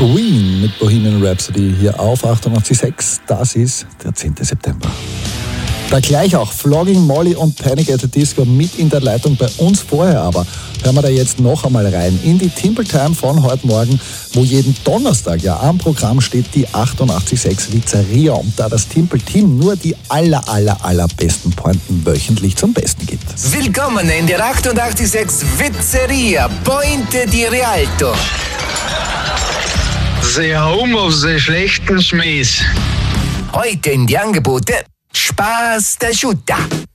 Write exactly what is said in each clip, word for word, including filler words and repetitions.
Queen mit Bohemian Rhapsody hier auf achtundachtzig Komma sechs. Das ist der zehnten September. Da gleich auch Flogging Molly und Panic at the Disco mit in der Leitung bei uns. Vorher aber hören wir da jetzt noch einmal rein in die Timple Time von heute Morgen, wo jeden Donnerstag ja am Programm steht die achtundachtzig Komma sechs Pizzeria, und da das Timple Team nur die aller, aller, allerbesten Pointen wöchentlich zum Besten gibt. Willkommen in der achtundachtzig Komma sechs Pizzeria, Pointe di Rialto. Sie haben auf den schlechten Schmähs. Heute in die Angebote Spaß der Schutter.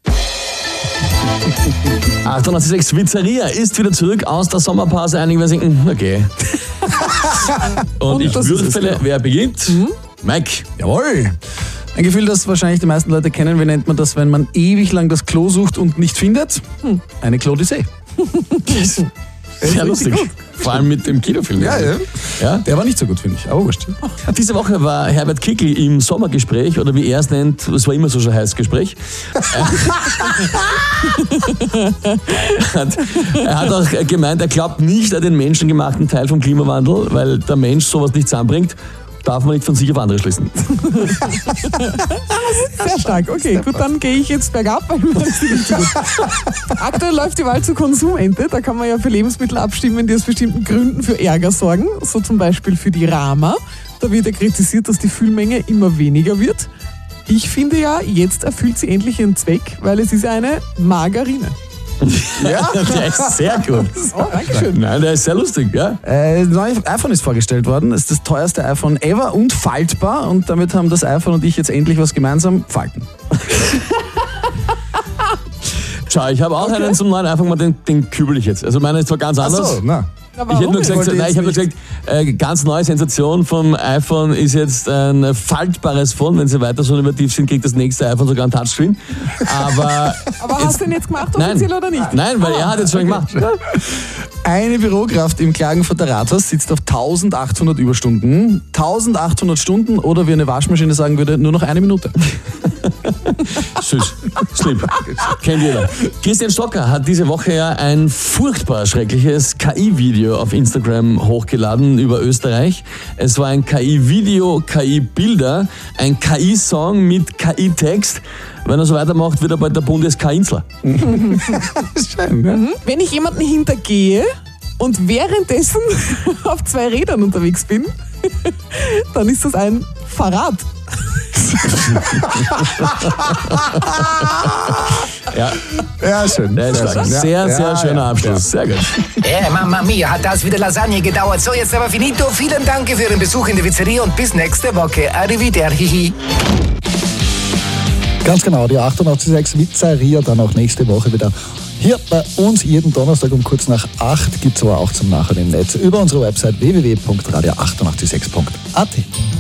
achtundachtzig Komma sechs Pizzeria ist wieder zurück aus der Sommerpause. Einige werden denken, okay. Und, Und ich würfele, wer beginnt? Mhm. Mike. Jawohl. Ein Gefühl, das wahrscheinlich die meisten Leute kennen. Wie nennt man das, wenn man ewig lang das Klo sucht und nicht findet? Hm. Eine Klo-Odyssee. Sehr lustig. Vor allem mit dem Kinofilm. Ja, ja. ja, der war nicht so gut, finde ich, aber wurscht. Diese Woche war Herbert Kickl im Sommergespräch, oder wie er es nennt, es war immer so schon ein heißes Gespräch. Er hat auch gemeint, er glaubt nicht an den menschengemachten Teil vom Klimawandel, weil der Mensch sowas nicht zusammenbringt. Darf man nicht von sich auf andere schließen. Sehr stark. Okay, gut, dann gehe ich jetzt bergab, weil mir das nicht so gut. Aktuell läuft die Wahl zur Konsumente. Da kann man ja für Lebensmittel abstimmen, die aus bestimmten Gründen für Ärger sorgen. So zum Beispiel für die Rama. Da wird ja kritisiert, dass die Füllmenge immer weniger wird. Ich finde ja, jetzt erfüllt sie endlich ihren Zweck, weil es ist ja eine Margarine. Ja, der ist sehr gut. Oh, Dankeschön. Nein, der ist sehr lustig, ja. Äh, das neue iPhone ist vorgestellt worden. Es ist das teuerste iPhone ever und faltbar. Und damit haben das iPhone und ich jetzt endlich was gemeinsam: Falten. Schau, ich habe auch okay. einen zum neuen iPhone, den, den kübel ich jetzt. Also meine ist zwar ganz anders. Ach so, na. Ich hätte nur gesagt, nein, ich habe nur gesagt, äh, ganz neue Sensation vom iPhone ist jetzt ein faltbares Phone. Wenn sie weiter so innovativ sind, kriegt das nächste iPhone sogar ein Touchscreen. Aber, Aber hast du den jetzt gemacht, offiziell oder nicht? Nein, weil ah, er hat jetzt schon okay. gemacht. Eine Bürokraft im Klagenfurter Rathaus sitzt auf eintausendachthundert Überstunden. eintausendachthundert Stunden, oder wie eine Waschmaschine sagen würde, nur noch eine Minute. Süß. Schlimm. Kennt jeder. Christian Stocker hat diese Woche ja ein furchtbar schreckliches K I-Video auf Instagram hochgeladen über Österreich. Es war ein K I-Video, K I-Bilder, ein K I-Song mit K I-Text. Wenn er so weitermacht, wird er bald der Bundes-K I-Insler. Schön, ja? Wenn ich jemanden hintergehe und währenddessen auf zwei Rädern unterwegs bin, dann ist das ein Fahrrad. Ja. Ja, schön. Sehr, sehr, sehr, sehr, sehr schöner ja, Abschluss. Ja. Sehr gut. Äh, Mamma mia, hat das wieder Lasagne gedauert. So, jetzt aber finito. Vielen Dank für Ihren Besuch in der Pizzeria und bis nächste Woche. Arrivederci. Ganz genau, die achtundachtzig Komma sechs Pizzeria dann auch nächste Woche wieder hier bei uns. Jeden Donnerstag um kurz nach acht gibt es aber auch zum Nachhören im Netz über unsere Website w w w punkt radio achtundachtzig sechs punkt a t.